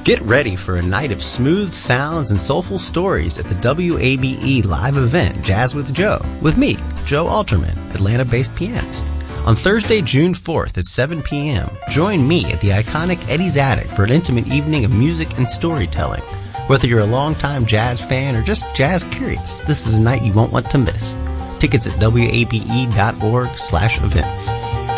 Get ready for a night of smooth sounds and soulful stories at the WABE live event Jazz with Joe, with me, Joe Alterman, Atlanta-based pianist. On Thursday, June 4th at 7 p.m., join me at the iconic Eddie's Attic for an intimate evening of music and storytelling. Whether you're a longtime jazz fan or just jazz curious, this is a night you won't want to miss. Tickets at wabe.org/events.